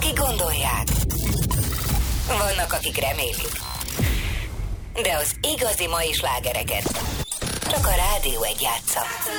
akik gondolják. Vannak, akik remélik. De az igazi mai slágereket csak a Rádió 1 játsza.